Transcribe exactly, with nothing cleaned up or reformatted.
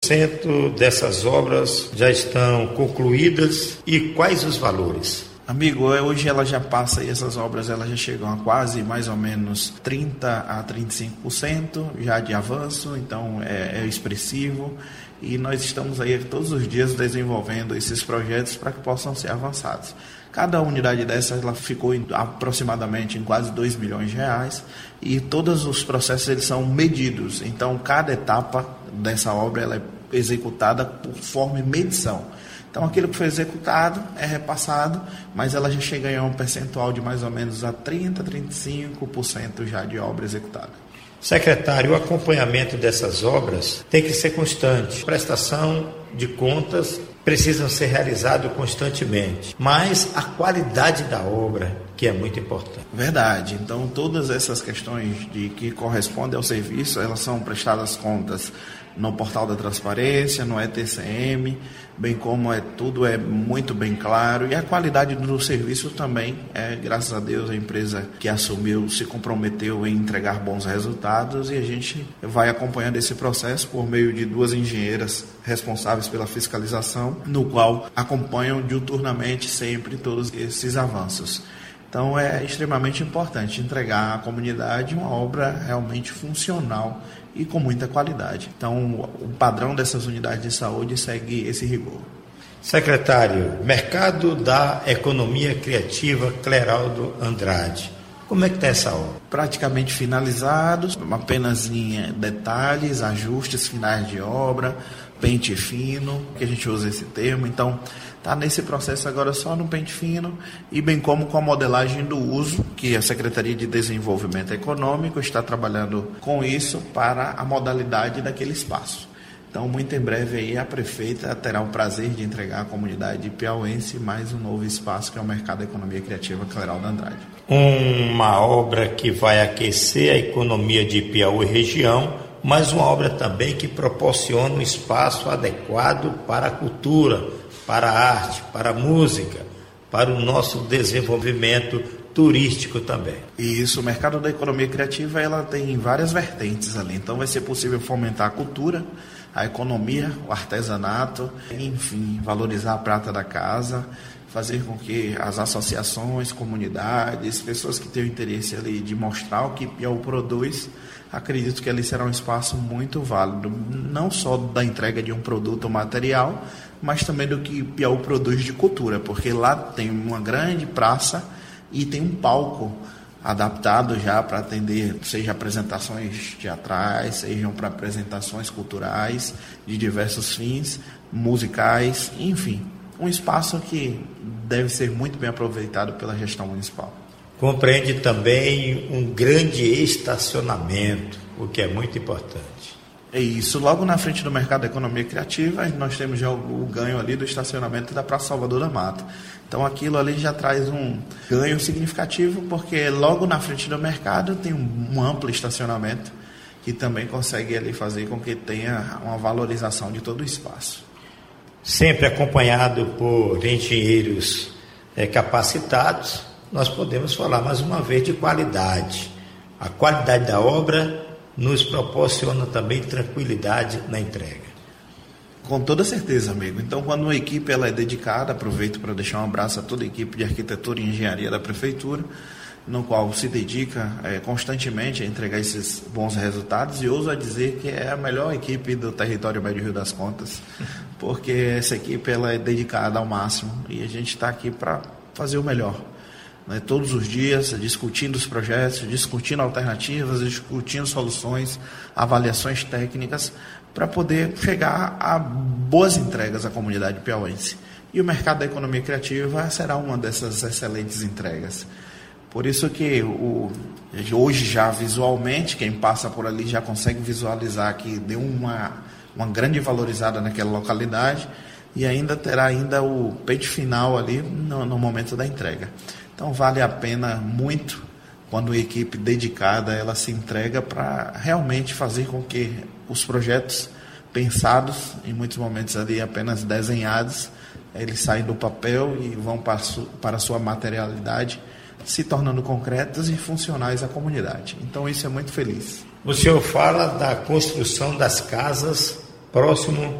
cento dessas obras já estão concluídas e quais os valores? Amigo, hoje ela já passa e essas obras elas já chegam a quase mais ou menos trinta a trinta e cinco por cento já de avanço, então é, é expressivo e nós estamos aí todos os dias desenvolvendo esses projetos para que possam ser avançados. Cada unidade dessas ela ficou em, aproximadamente em quase dois milhões de reais e todos os processos eles são medidos, então cada etapa dessa obra ela é executada por forma de medição. Então aquilo que foi executado é repassado, mas ela já chega em um percentual de mais ou menos a trinta, trinta e cinco por cento já de obra executada. Secretário, o acompanhamento dessas obras tem que ser constante. Prestação de contas precisam ser realizadas constantemente, mas a qualidade da obra que é muito importante. Verdade. Então todas essas questões de que correspondem ao serviço, elas são prestadas contas no portal da transparência, no E T C M, bem como é, tudo é muito bem claro e a qualidade do serviço também, é, graças a Deus a empresa que assumiu se comprometeu em entregar bons resultados e a gente vai acompanhando esse processo por meio de duas engenheiras responsáveis pela fiscalização, no qual acompanham diuturnamente sempre todos esses avanços. Então é extremamente importante entregar à comunidade uma obra realmente funcional e com muita qualidade. Então o padrão dessas unidades de saúde segue esse rigor. Secretário, mercado da economia criativa Cleraldo Andrade. Como é que está essa obra? Praticamente finalizados, apenas em detalhes, ajustes finais de obra, pente fino, que a gente usa esse termo. Então, está nesse processo agora só no pente fino e bem como com a modelagem do uso, que a Secretaria de Desenvolvimento Econômico está trabalhando com isso para a modalidade daquele espaço. Então, muito em breve aí a prefeita terá o prazer de entregar à comunidade piauense mais um novo espaço que é o Mercado da Economia Criativa Cleraldo Andrade. Uma obra que vai aquecer a economia de Piauí e região, mas uma obra também que proporciona um espaço adequado para a cultura, para a arte, para a música, para o nosso desenvolvimento turístico também. Isso, o mercado da economia criativa ela tem várias vertentes ali, então vai ser possível fomentar a cultura, a economia, o artesanato, enfim, valorizar a prata da casa, fazer com que as associações, comunidades, pessoas que têm o interesse ali de mostrar o que Piauí produz, acredito que ali será um espaço muito válido, não só da entrega de um produto ou material, mas também do que Piauí produz de cultura, porque lá tem uma grande praça e tem um palco adaptado já para atender, seja apresentações teatrais, sejam para apresentações culturais de diversos fins, musicais, enfim, um espaço que deve ser muito bem aproveitado pela gestão municipal. Compreende também um grande estacionamento, o que é muito importante. É isso, logo na frente do Mercado da Economia Criativa, nós temos já o, o ganho ali do estacionamento da Praça Salvador da Mata. Então aquilo ali já traz um ganho significativo, porque logo na frente do mercado tem um, um amplo estacionamento que também consegue ali fazer com que tenha uma valorização de todo o espaço. Sempre acompanhado por engenheiros é, capacitados, nós podemos falar mais uma vez de qualidade. A qualidade da obra nos proporciona também tranquilidade na entrega. Com toda certeza, amigo. Então, quando uma equipe ela é dedicada, aproveito para deixar um abraço a toda a equipe de arquitetura e engenharia da prefeitura, no qual se dedica é, constantemente a entregar esses bons resultados, e ouso a dizer que é a melhor equipe do território médio Rio das Contas, porque essa equipe ela é dedicada ao máximo e a gente está aqui para fazer o melhor. Né, todos os dias, discutindo os projetos, discutindo alternativas, discutindo soluções, avaliações técnicas, para poder chegar a boas entregas à comunidade piauense. E o mercado da economia criativa será uma dessas excelentes entregas. Por isso que o, hoje já visualmente, quem passa por ali já consegue visualizar que deu uma, uma grande valorizada naquela localidade e ainda terá ainda o pente final ali no, no momento da entrega. Então vale a pena muito quando a equipe dedicada ela se entrega para realmente fazer com que os projetos pensados, em muitos momentos ali apenas desenhados, eles saem do papel e vão para, su, para a sua materialidade, se tornando concretos e funcionais à comunidade. Então isso é muito feliz. O senhor fala da construção das casas próximo